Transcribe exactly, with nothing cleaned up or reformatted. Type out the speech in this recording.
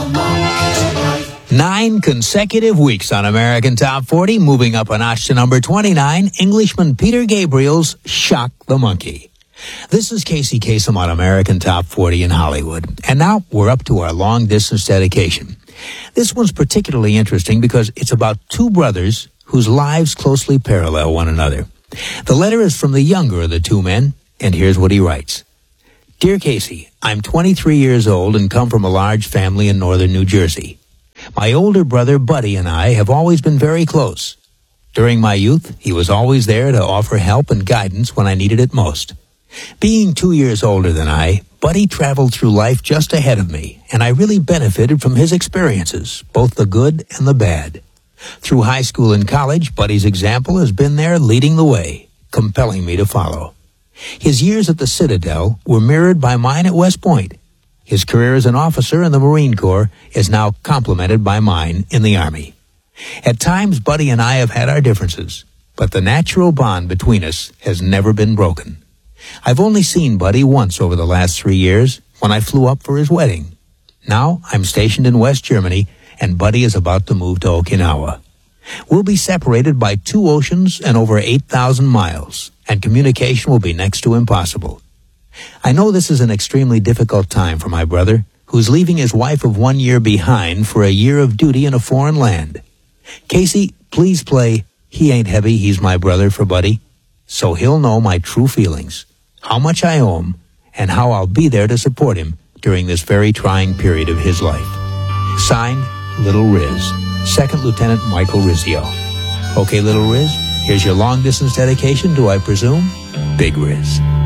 Nine consecutive weeks on American Top forty, moving up a notch to number twenty-nine, Englishman Peter Gabriel's Shock the Monkey. This is Casey Kasem on American Top forty in Hollywood. And now we're up to our long-distance dedication. This one's particularly interesting because it's about two brothers whose lives closely parallel one another. The letter is from the younger of the two men, and here's what he writes. Dear Casey, I'm twenty-three years old and come from a large family in northern New Jersey. My older brother, Buddy, and I have always been very close. During my youth, he was always there to offer help and guidance when I needed it most. Being two years older than I, Buddy traveled through life just ahead of me, and I really benefited from his experiences, both the good and the bad. Through high school and college, Buddy's example has been there leading the way, compelling me to follow. His years at the Citadel were mirrored by mine at West Point. His career as an officer in the Marine Corps is now complemented by mine in the Army. At times, Buddy and I have had our differences, but the natural bond between us has never been broken. I've only seen Buddy once over the last three years when I flew up for his wedding. Now I'm stationed in West Germany, and Buddy is about to move to Okinawa. We'll be separated by two oceans and over eight thousand miles, and communication will be next to impossible. I know this is an extremely difficult time for my brother, who's leaving his wife of one year behind for a year of duty in a foreign land. Casey, please play He Ain't Heavy, He's My Brother for Buddy, so he'll know my true feelings, how much I owe him, and how I'll be there to support him during this very trying period of his life. Signed, Little Riz, Second Lieutenant Michael Rizzio. Okay, Little Riz, here's your long-distance dedication to, I presume, Big Riz.